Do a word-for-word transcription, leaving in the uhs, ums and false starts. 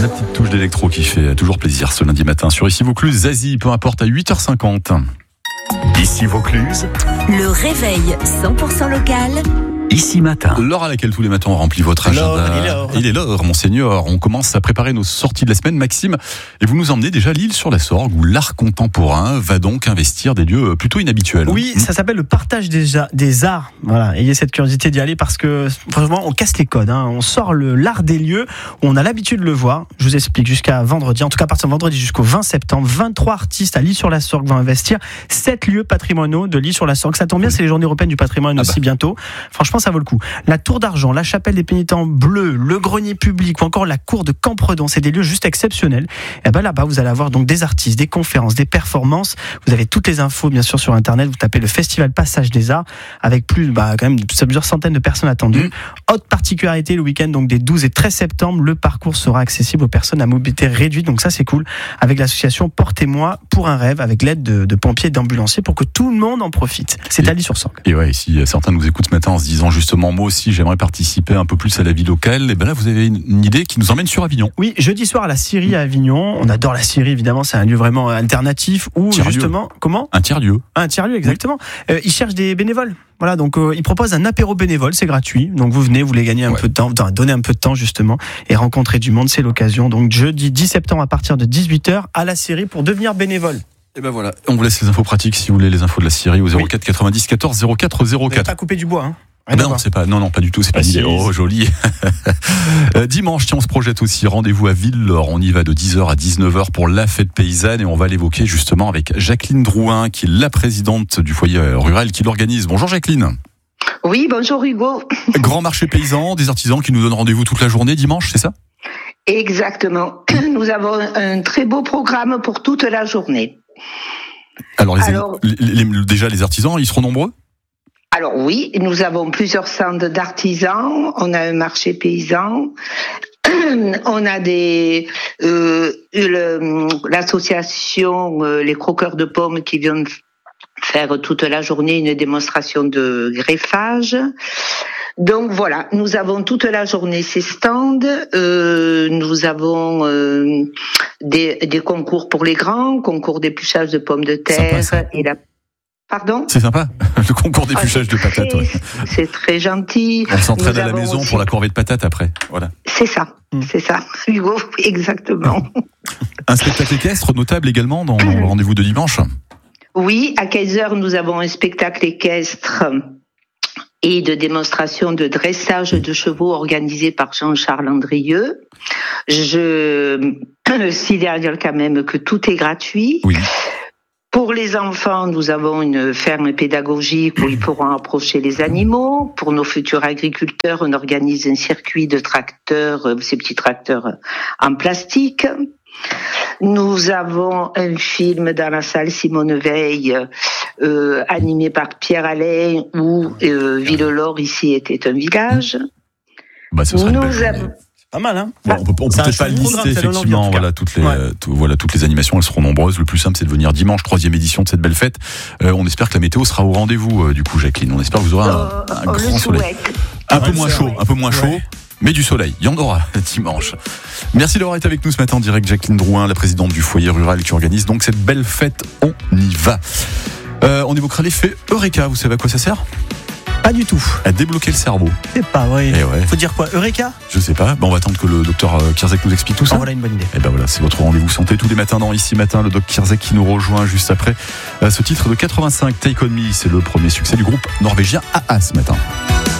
La petite touche d'électro qui fait toujours plaisir ce lundi matin sur Ici Vaucluse. Zazie, peu importe, à huit heures cinquante. Ici Vaucluse. Le réveil cent pour cent local. Ici Matin. L'heure à laquelle tous les matins on remplit votre agenda. L'heure, il est l'heure. Il est l'heure, monseigneur. On commence à préparer nos sorties de la semaine. Maxime, et vous nous emmenez déjà à l'Isle-sur-la-Sorgue où l'art contemporain va donc investir des lieux plutôt inhabituels. Oui, ça s'appelle le partage des, a- des arts. Voilà, ayez cette curiosité d'y aller parce que franchement, on casse les codes. Hein. On sort le, l'art des lieux où on a l'habitude de le voir. Je vous explique, jusqu'à vendredi, en tout cas à partir de vendredi jusqu'au vingt septembre, vingt-trois artistes à l'Isle-sur-la-Sorgue vont investir sept lieux patrimoniaux de l'Isle-sur-la-Sorgue. Ça tombe bien, c'est les Journées européennes du patrimoine Ah aussi bah. bientôt. Franchement, ça vaut le coup. La Tour d'Argent, la Chapelle des Pénitents Bleus, le Grenier Public ou encore la Cour de Campredon, c'est des lieux juste exceptionnels. Et ben là-bas, vous allez avoir donc des artistes, des conférences, des performances. Vous avez toutes les infos bien sûr sur internet. Vous tapez le Festival Passage des Arts avec plus, bah quand même plusieurs centaines de personnes attendues. Mmh. Autre particularité, le week-end donc des douze et treize septembre, le parcours sera accessible aux personnes à mobilité réduite. Donc ça c'est cool. Avec l'association Portez-moi pour un rêve, avec l'aide de, de pompiers et d'ambulanciers pour que tout le monde en profite. C'est à l'Isle-sur-Sorgue. Et ouais, si certains nous écoutent ce matin en se disant justement moi aussi j'aimerais participer un peu plus à la vie locale, et ben là vous avez une, une idée qui nous emmène sur Avignon. Oui, jeudi soir à la Syrie à Avignon. On adore la Syrie évidemment, c'est un lieu vraiment alternatif où Tiers-lieu. justement, comment Un tiers-lieu. Un tiers-lieu exactement. Oui. Euh, ils cherchent des bénévoles. Voilà, donc euh, ils proposent un apéro bénévole, c'est gratuit. Donc vous venez, vous voulez gagner un ouais. peu de temps, donner un peu de temps justement et rencontrer du monde, c'est l'occasion. Donc jeudi dix septembre à partir de dix-huit heures à la Syrie pour devenir bénévole. Et ben voilà, on vous laisse les infos pratiques si vous voulez les infos de la Syrie au zéro quatre quatre-vingt-dix quatorze zéro quatre zéro quatre. Vous n'avez pas coupé du bois, hein? Ah non, c'est pas, non, non, pas du tout, c'est pas ah, une idée. si, Oh, joli. euh, dimanche, tiens, on se projette aussi. Rendez-vous à Villelaure. On y va de dix heures à dix-neuf heures pour la fête paysanne et on va l'évoquer justement avec Jacqueline Drouin, qui est la présidente du foyer rural qui l'organise. Bonjour Jacqueline. Oui, bonjour Hugo. Grand marché paysan, des artisans qui nous donnent rendez-vous toute la journée dimanche, c'est ça? Exactement. Nous avons un très beau programme pour toute la journée. Alors, les, Alors les, les, déjà, les artisans, ils seront nombreux? Alors oui, nous avons plusieurs centres d'artisans, on a un marché paysan, on a des euh, le, l'association euh, Les Croqueurs de Pommes qui viennent faire toute la journée une démonstration de greffage. Donc voilà, nous avons toute la journée ces stands, euh, nous avons euh, des, des concours pour les grands, concours d'épluchage de pommes de terre sympa, et la Pardon ? C'est sympa, le concours d'épluchage ah, de patates. Très, ouais. C'est très gentil. On s'entraide à la maison aussi... pour la corvée de patates après. Voilà. C'est ça, mmh. c'est ça, Hugo, exactement. Un spectacle équestre notable également dans le rendez-vous de dimanche ? Oui, à quinze heures, nous avons un spectacle équestre et de démonstration de dressage de chevaux organisé par Jean-Charles Andrieux. Je signale quand même que tout est gratuit. Oui. Pour les enfants, nous avons une ferme pédagogique où ils pourront approcher les animaux. Pour nos futurs agriculteurs, on organise un circuit de tracteurs, ces petits tracteurs en plastique. Nous avons un film dans la salle Simone Veil, euh, animé par Pierre Alain, où euh, Villelaure, ici, était un village. Bah, ce serait nous une belle avons... Pas mal, hein. Bon, on peut, on peut peut-être pas lister effectivement. Voilà toutes les, ouais. tout, voilà toutes les animations, elles seront nombreuses. Le plus simple, c'est de venir dimanche, troisième édition de cette belle fête. Euh, on espère que la météo sera au rendez-vous. Euh, du coup, Jacqueline, on espère que vous aurez un, euh, un grand soleil, un peu moins chaud, un peu moins chaud, mais du soleil. Il y en aura dimanche. Merci d'avoir été avec nous ce matin en direct, Jacqueline Drouin, la présidente du foyer rural qui organise donc cette belle fête. On y va. Euh, on évoquera l'effet Eureka. Vous savez à quoi ça sert ? Pas du tout. À débloquer le cerveau. C'est pas vrai. Ouais. Faut dire quoi ? Eureka ? Je sais pas. Bon, on va attendre que le docteur Kierzek nous explique tout ça. Oh, voilà une bonne idée. Et ben voilà, c'est votre rendez-vous santé tous les matins dans Ici Matin. Le docteur Kierzek qui nous rejoint juste après ce titre de quatre-vingt-cinq, Take On Me. C'est le premier succès du groupe norvégien A A ce matin.